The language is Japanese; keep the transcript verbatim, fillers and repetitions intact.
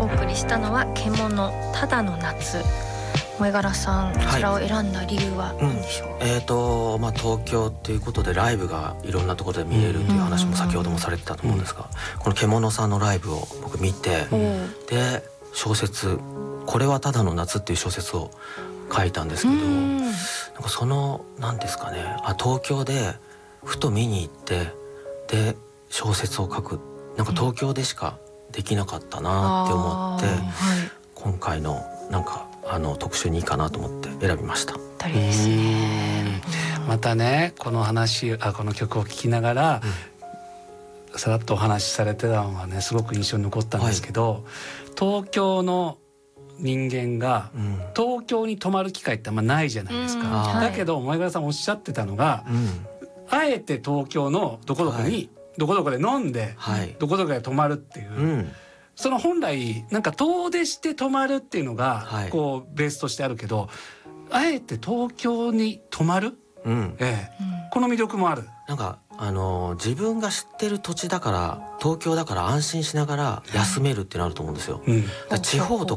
送りしたのは獣ただの夏。萌柄さん、こちらを選んだ理由は何でしょう？ はい、うん、えーとまあ、東京っていうことでライブがいろんなところで見えるっていう話も先ほどもされてたと思うんですが、うん、この獣さんのライブを僕見て、うん、で小説「これはただの夏」っていう小説を書いたんですけど、うん、なんかその何ですかね、あ東京でふと見に行ってで小説を書く、なんか東京でしかできなかったなって思って、うん、はい、今回のなんかあの特集にいいかなと思って選びました。 いいですね。 またね、この話あこの曲を聴きながら、うん、さらっとお話しされてたのがねすごく印象に残ったんですけど、はい、東京の人間が東京に泊まる機会ってあんまないじゃないですか、うん、だけど萌柄さんおっしゃってたのが、うん、あえて東京のどこどこに、はい、どこどこで飲んで、はい、どこどこで泊まるっていう、うん、その本来なんか遠出して泊まるっていうのが、はい、こうベースとしてあるけど、あえて東京に泊まる、うん、ええ、うん、この魅力もある。 なんかあの自分が知ってる土地だから東京だから安心しながら休めるってなると思うんですよ、うん、だから地方と